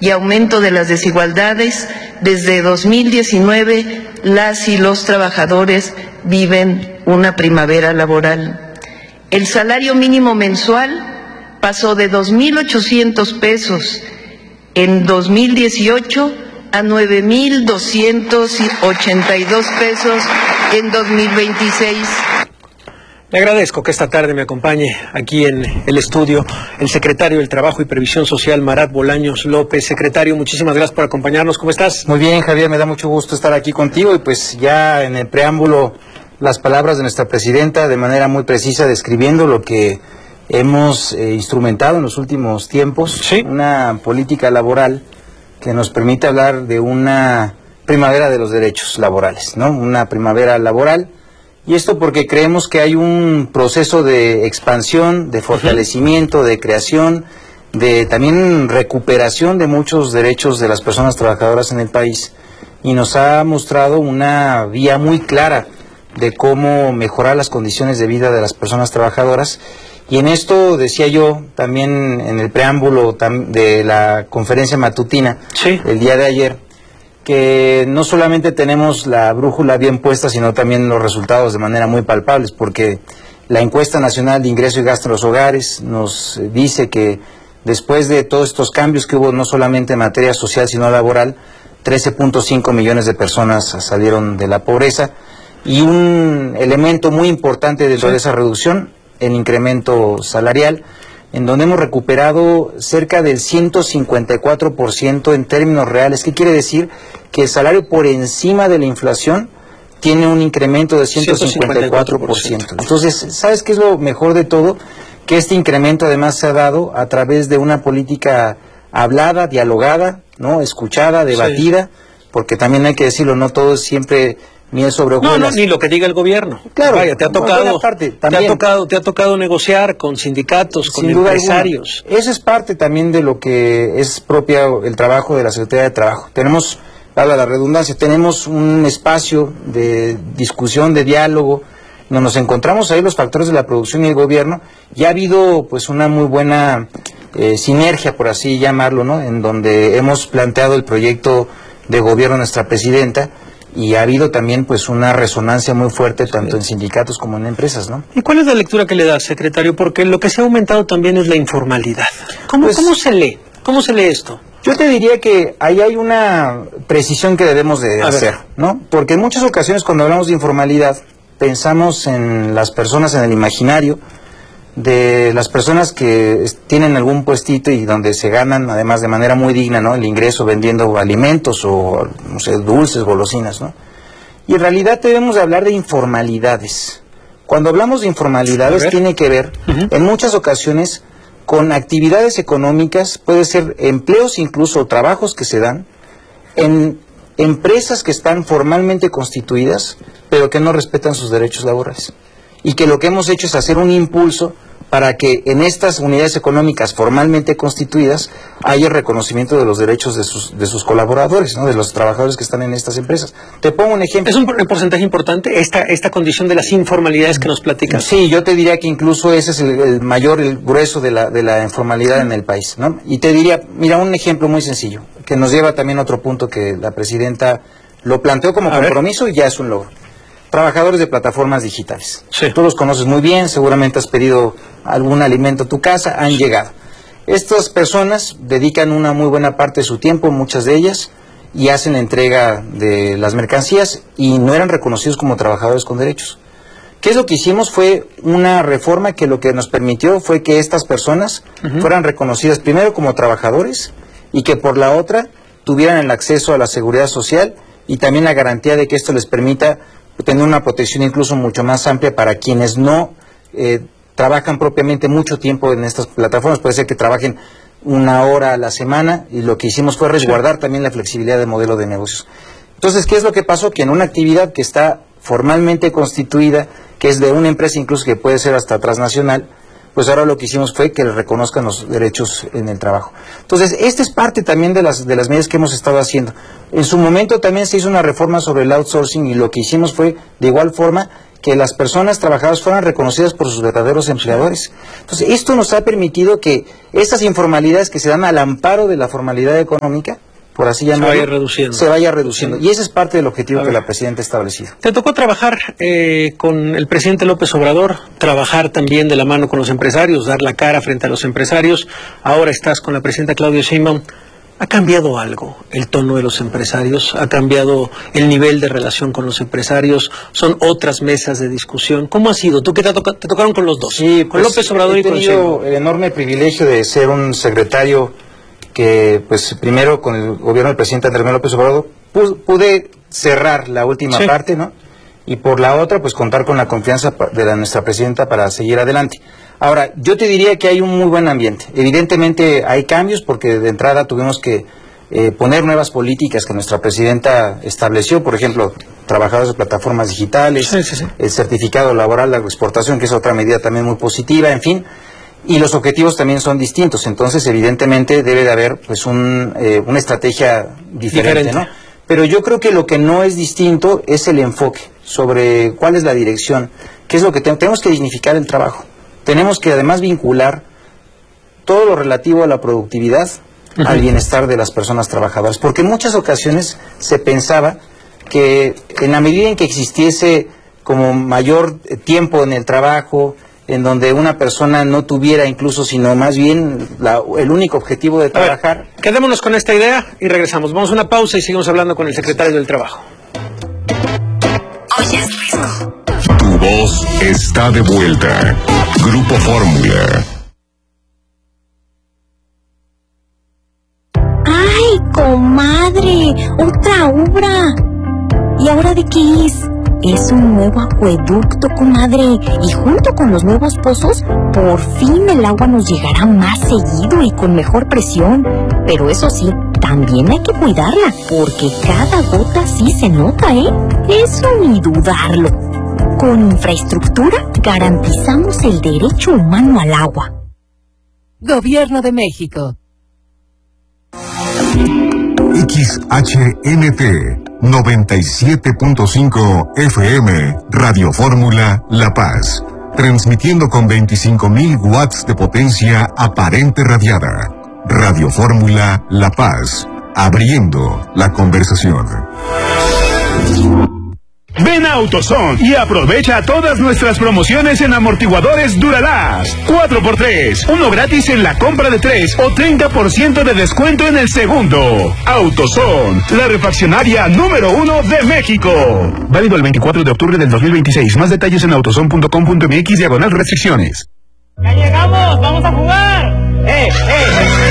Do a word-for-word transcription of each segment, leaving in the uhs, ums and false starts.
y aumento de las desigualdades, desde dos mil diecinueve las y los trabajadores viven una primavera laboral. El salario mínimo mensual pasó de dos mil ochocientos pesos en dos mil dieciocho a nueve mil doscientos ochenta y dos pesos en dos mil veintiséis. Le agradezco que esta tarde me acompañe aquí en el estudio el secretario del Trabajo y Previsión Social, Marat Bolaños López. Secretario, muchísimas gracias por acompañarnos. ¿Cómo estás? Muy bien, Javier, me da mucho gusto estar aquí contigo y pues ya en el preámbulo las palabras de nuestra presidenta de manera muy precisa describiendo lo que hemos eh, instrumentado en los últimos tiempos, ¿sí? Una política laboral que nos permite hablar de una primavera de los derechos laborales, ¿no? Una primavera laboral. Y esto porque creemos que hay un proceso de expansión, de fortalecimiento, de creación, de también recuperación de muchos derechos de las personas trabajadoras en el país. Y nos ha mostrado una vía muy clara de cómo mejorar las condiciones de vida de las personas trabajadoras. Y en esto decía yo también en el preámbulo de la conferencia matutina, sí, el día de ayer, que no solamente tenemos la brújula bien puesta, sino también los resultados de manera muy palpables, porque la encuesta nacional de ingreso y gasto en los hogares nos dice que después de todos estos cambios que hubo no solamente en materia social sino laboral, trece punto cinco millones de personas salieron de la pobreza, y un elemento muy importante dentro de esa reducción, el incremento salarial, en donde hemos recuperado cerca del ciento cincuenta y cuatro por ciento en términos reales. ¿Qué quiere decir? Que el salario por encima de la inflación tiene un incremento de ciento cincuenta y cuatro por ciento. Entonces, ¿sabes qué es lo mejor de todo? Que este incremento además se ha dado a través de una política hablada, dialogada, ¿no? Escuchada, debatida, sí, porque también hay que decirlo, no todo es siempre miel sobre hojuelas. No, no, ni lo que diga el gobierno. Claro, vaya, te ha tocado, parte, te ha tocado, te ha tocado negociar con sindicatos, con empresarios. Eso es parte también de lo que es propia el trabajo de la Secretaría de Trabajo. Tenemos, habla la redundancia, tenemos un espacio de discusión, de diálogo, donde nos encontramos ahí los factores de la producción y el gobierno. Ya ha habido pues una muy buena eh, sinergia, por así llamarlo, ¿no? En donde hemos planteado el proyecto de gobierno de nuestra presidenta, y ha habido también pues una resonancia muy fuerte tanto en sindicatos como en empresas, ¿no? ¿Y cuál es la lectura que le da, secretario? Porque lo que se ha aumentado también es la informalidad. ¿Cómo, pues, ¿cómo se lee? ¿Cómo se lee esto? Yo te diría que ahí hay una precisión que debemos de A hacer, ver. ¿no? Porque en muchas ocasiones cuando hablamos de informalidad pensamos en las personas en el imaginario de las personas que tienen algún puestito y donde se ganan además de manera muy digna, ¿no? El ingreso vendiendo alimentos o, no sé, dulces, golosinas, ¿no? Y en realidad debemos de hablar de informalidades. Cuando hablamos de informalidades tiene que ver uh-huh. en muchas ocasiones con actividades económicas, puede ser empleos incluso, trabajos que se dan en empresas que están formalmente constituidas, pero que no respetan sus derechos laborales. Y que lo que hemos hecho es hacer un impulso para que en estas unidades económicas formalmente constituidas haya reconocimiento de los derechos de sus de sus colaboradores, ¿no? De los trabajadores que están en estas empresas. Te pongo un ejemplo. ¿Es un porcentaje importante esta esta condición de las informalidades que nos platicas? Sí, yo te diría que incluso ese es el, el mayor, el grueso de la, de la informalidad sí. en el país, ¿no? Y te diría, mira, un ejemplo muy sencillo, que nos lleva también a otro punto que la presidenta lo planteó como a compromiso ver. Y ya es un logro. Trabajadores de plataformas digitales. Sí. Tú los conoces muy bien, seguramente has pedido algún alimento a tu casa, han llegado. Estas personas dedican una muy buena parte de su tiempo, muchas de ellas, y hacen la entrega de las mercancías y no eran reconocidos como trabajadores con derechos. ¿Qué es lo que hicimos? Fue una reforma que lo que nos permitió fue que estas personas uh-huh. fueran reconocidas primero como trabajadores y que por la otra tuvieran el acceso a la seguridad social y también la garantía de que esto les permita tener una protección incluso mucho más amplia para quienes no eh, trabajan propiamente mucho tiempo en estas plataformas. Puede ser que trabajen una hora a la semana y lo que hicimos fue resguardar sí. también la flexibilidad del modelo de negocios. Entonces, ¿qué es lo que pasó? Que en una actividad que está formalmente constituida, que es de una empresa incluso que puede ser hasta transnacional, pues ahora lo que hicimos fue que les reconozcan los derechos en el trabajo. Entonces, esta es parte también de las de las medidas que hemos estado haciendo. En su momento también se hizo una reforma sobre el outsourcing y lo que hicimos fue, de igual forma, que las personas trabajadoras fueran reconocidas por sus verdaderos empleadores. Entonces, esto nos ha permitido que estas informalidades que se dan al amparo de la formalidad económica, por así llamarlo, se vaya reduciendo. Se vaya reduciendo. Sí. Y ese es parte del objetivo que la presidenta ha establecido. Te tocó trabajar eh, con el presidente López Obrador, trabajar también de la mano con los empresarios, dar la cara frente a los empresarios. Ahora estás con la presidenta Claudia Sheinbaum. ¿Ha cambiado algo el tono de los empresarios? ¿Ha cambiado el nivel de relación con los empresarios? ¿Son otras mesas de discusión? ¿Cómo ha sido? ¿Tú qué te, toca, te tocaron con los dos? Sí, con pues, López Obrador y con Sheinbaum. He tenido el enorme privilegio de ser un secretario que, pues, primero con el gobierno del presidente Andrés Manuel López Obrador pude cerrar la última sí. parte, ¿no? Y por la otra, pues, contar con la confianza de la, nuestra presidenta para seguir adelante. Ahora, yo te diría que hay un muy buen ambiente. Evidentemente hay cambios porque de entrada tuvimos que eh, poner nuevas políticas que nuestra presidenta estableció, por ejemplo, trabajadores de plataformas digitales, sí, sí, sí. el certificado laboral de exportación, que es otra medida también muy positiva, en fin, y los objetivos también son distintos. Entonces, evidentemente debe de haber pues un, eh, una estrategia diferente, diferente, ¿no? Pero yo creo que lo que no es distinto es el enfoque sobre cuál es la dirección, qué es lo que te tenemos que dignificar el trabajo. Tenemos que además vincular todo lo relativo a la productividad uh-huh. al bienestar de las personas trabajadoras, porque en muchas ocasiones se pensaba que en la medida en que existiese como mayor tiempo en el trabajo, en donde una persona no tuviera incluso, sino más bien la, el único objetivo de trabajar. A ver, quedémonos con esta idea y regresamos. Vamos a una pausa y seguimos hablando con el secretario del Trabajo. Oye, es rico. Tu voz está de vuelta. Grupo Fórmula. ¡Ay, comadre! ¡Otra obra! ¿Y ahora de qué es? Es un nuevo acueducto, comadre. Y junto con los nuevos pozos, por fin el agua nos llegará más seguido y con mejor presión. Pero eso sí, también hay que cuidarla, porque cada gota sí se nota, ¿eh? Eso ni dudarlo. Con infraestructura garantizamos el derecho humano al agua. Gobierno de México. X H N T noventa y siete punto cinco F M Radio Fórmula La Paz, transmitiendo con veinticinco mil watts de potencia aparente radiada. Radio Fórmula La Paz, abriendo la conversación. Ven a AutoZone y aprovecha todas nuestras promociones en amortiguadores Duralast. cuatro por tres, uno gratis en la compra de tres o treinta por ciento de descuento en el segundo. AutoZone, la refaccionaria número uno de México. Válido el veinticuatro de octubre del dos mil veintiséis. Más detalles en autozone punto com punto m x diagonal restricciones. ¡Ya llegamos! ¡Vamos a jugar! ¡Eh, eh!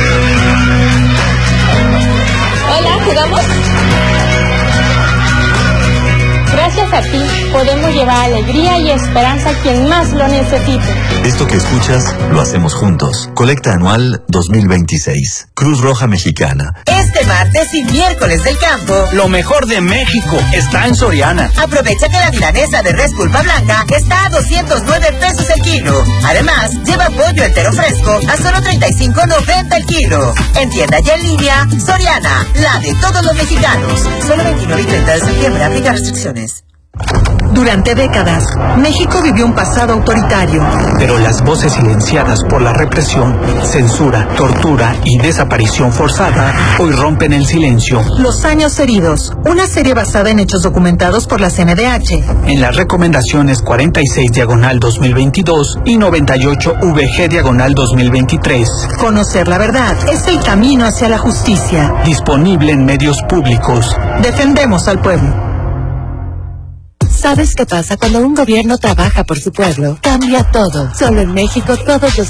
Hola, ¿jugamos? Gracias a ti, podemos llevar alegría y esperanza a quien más lo necesite. Esto que escuchas, lo hacemos juntos. Colecta anual dos mil veintiséis. Cruz Roja Mexicana. Este martes y miércoles del campo, lo mejor de México está en Soriana. Aprovecha que la milanesa de res pulpa blanca está a doscientos nueve pesos el kilo. Además, lleva pollo entero fresco a solo treinta y cinco noventa el kilo. En tienda y en línea, Soriana, la de todos los mexicanos. Solo veintinueve y treinta de septiembre, aplica restricciones. Durante décadas, México vivió un pasado autoritario. Pero las voces silenciadas por la represión, censura, tortura y desaparición forzada hoy rompen el silencio. Los años heridos, una serie basada en hechos documentados por la C N D H. En las recomendaciones cuarenta y seis diagonal dos mil veintidós y noventa y ocho V G diagonal dos mil veintitrés. Conocer la verdad es el camino hacia la justicia. Disponible en medios públicos. Defendemos al pueblo. ¿Sabes qué pasa cuando un gobierno trabaja por su pueblo? Cambia todo. Solo en México todos los